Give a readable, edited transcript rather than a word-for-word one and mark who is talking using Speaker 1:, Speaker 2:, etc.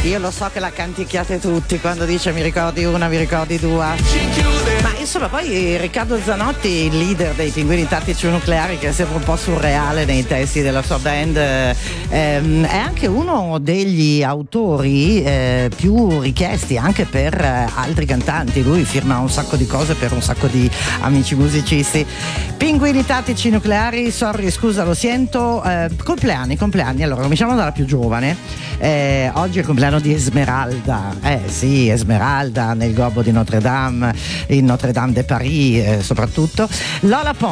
Speaker 1: Io lo so che la canticchiate tutti quando dice mi ricordi una, mi ricordi due. Ma insomma, poi Riccardo Zanotti, il leader dei Pinguini Tattici Nucleari, che è sempre un po' surreale nei testi della sua band, è anche uno degli autori più richiesti anche per altri cantanti. Lui firma un sacco di cose per un sacco di amici musicisti. Pinguini Tattici Nucleari, sorry, scusa, lo sento. Compleanni. Allora, cominciamo dalla più giovane. Oggi è il compleanno di Esmeralda. Sì, Esmeralda nel gobbo di Notre Dame, in Notre Dame de Paris soprattutto. Lola